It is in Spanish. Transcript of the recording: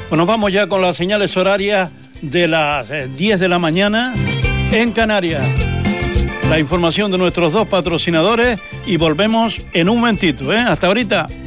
Pues nos vamos ya con las señales horarias de las 10 de la mañana en Canarias. La información de nuestros dos patrocinadores y volvemos en un momentito, ¿eh? Hasta ahorita.